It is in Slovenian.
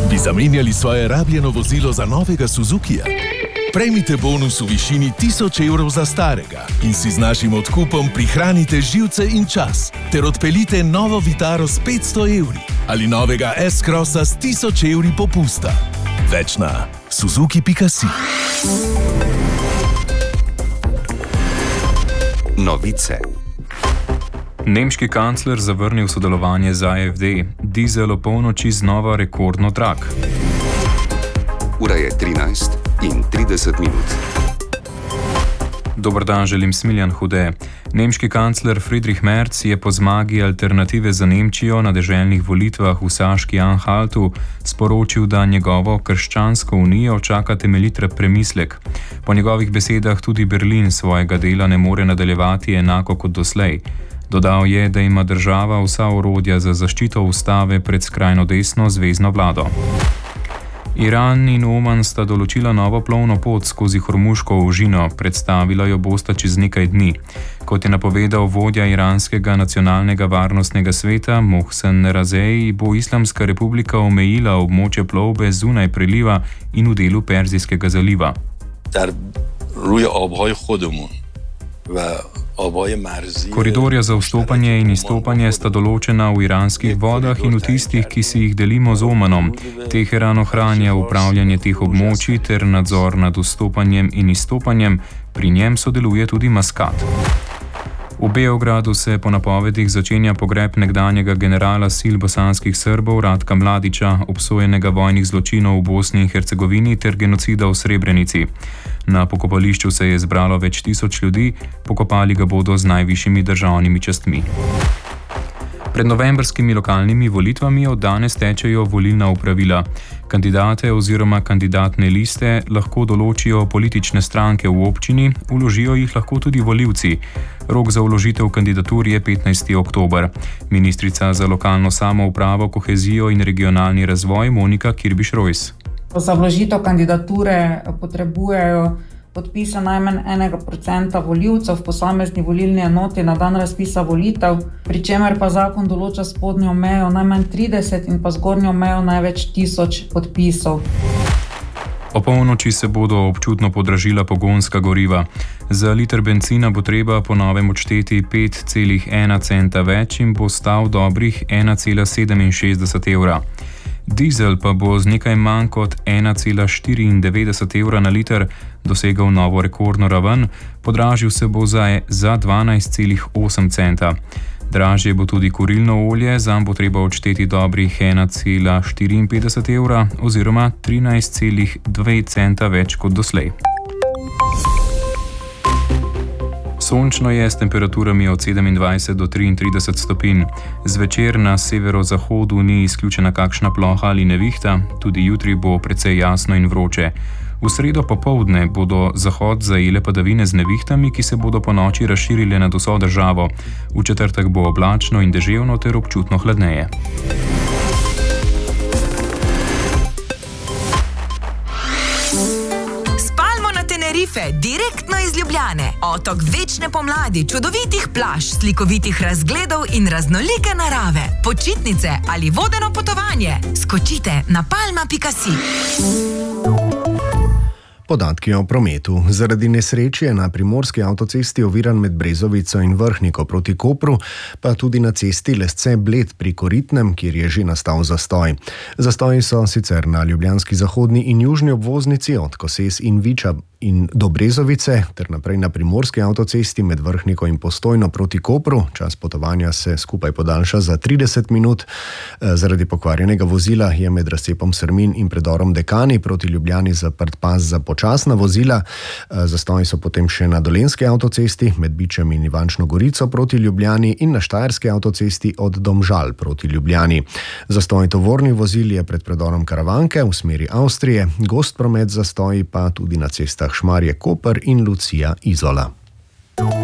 Bi zamenjali svoje rabljeno vozilo za novega Suzukija? Prejmite bonus v višini 1000 evrov za starega in si z našim odkupom prihranite živce in čas ter odpeljite novo Vitaro s 500 evri ali novega S-Crossa s 1000 evri popusta. Več na suzuki.si. Novice. Nemški kancler zavrnil sodelovanje z AfD. Dizel o polnoči znova rekordno drag. Ura je 13:30. Dober dan, želim Smiljan Hude. Nemški kancler Friedrich Merz je po zmagi Alternative za Nemčijo na deželnih volitvah v Saški-Anhaltu sporočil, da njegovo krščansko unijo čaka temeljit premislek. Po njegovih besedah tudi Berlin svojega dela ne more nadaljevati enako kot doslej. Dodal je, da ima država vsa orodja za zaščito ustave pred skrajno desno zvezno vlado. Iran in Oman sta določila novo plovno pot skozi Hormuško ožino, predstavila jo bosta čez nekaj dni. Kot je napovedal vodja iranskega nacionalnega varnostnega sveta Mohsen Razei, bo Islamska republika omejila območje plovbe zunaj preliva in v delu Perzijskega zaliva. Koridorja za vstopanje in izstopanje sta določena v iranskih vodah in v tistih, ki si jih delimo z Omanom. Teheran ohranja upravljanje teh območij ter nadzor nad vstopanjem in izstopanjem, pri njem sodeluje tudi Maskat. V Beogradu se po napovedih začenja pogreb nekdanjega generala sil bosanskih Srbov Ratka Mladića, obsojenega vojnih zločinov v Bosni in Hercegovini ter genocida v Srebrenici. Na pokopališču se je zbralo več tisoč ljudi, pokopali ga bodo z najvišjimi državnimi častmi. Pred novembrskimi lokalnimi volitvami od danes tečejo volilna opravila. Kandidate oziroma kandidatne liste lahko določijo politične stranke v občini, vložijo jih lahko tudi volivci. Rok za vložitev kandidatur je 15. oktober. Ministrica za lokalno samoupravo, kohezijo in regionalni razvoj Monika Kirbiš-Rojs. Za vložitev kandidature potrebujejo podpisa najmanj 1% volivcev v posamezni volilni enoti na dan razpisa volitev, pri čemer pa zakon določa spodnjo mejo najmanj 30 in pa zgornjo mejo največ 1000 podpisov. O polnoči se bodo občutno podražila pogonska goriva. Za liter bencina bo treba po novem odšteti 5,1 centa več in bo stal dobrih 1,67 evra. Dizel pa bo z nekaj manj kot 1,94 evra na liter dosegal novo rekordno raven, podražil se bo za 12,8 centa. Dražje bo tudi kurilno olje, zanj bo treba odšteti dobrih 1,54 evra oziroma 13,2 centa več kot doslej. Sončno je s temperaturami od 27 do 33 stopinj. Zvečer na severozahodu ni izključena kakšna ploha ali nevihta, tudi jutri bo precej jasno in vroče. V sredo popoldne bodo zahod zajele padavine z nevihtami, ki se bodo po noči razširile nad vso državo. V četrtek bo oblačno in deževno ter občutno hladneje. Direktno iz Ljubljane. Otok večne pomladi, čudovitih plaž, slikovitih razgledov in raznolike narave. Počitnice ali vodeno potovanje. Skočite na palma.si. Podatki o prometu. Zaradi nesreče na primorski avtocesti oviran med Brezovico in Vrhniko proti Kopru, pa tudi na cesti Lesce-Bled pri Koritnem, kjer je že nastal zastoj. Zastoji so sicer na ljubljanski zahodni in južni obvoznici od Koses in Viča in do Brezovice, ter naprej na primorski avtocesti med Vrhniko in Postojno proti Kopru. Čas potovanja se skupaj podaljša za 30 minut. Zaradi pokvarjenega vozila je med razcepom Srmin in predorom Dekani proti Ljubljani zaprt pas za počasna vozila. Zastoji so potem še na Dolenjski avtocesti med Bičem in Ivančno Gorico proti Ljubljani in na Štajerski avtocesti od Domžal proti Ljubljani. Zastoj tovornih vozil je pred predorom Karavanke v smeri Avstrije, gost promet zastoji pa tudi na cestah Šmarje Koper in Lucija Izola.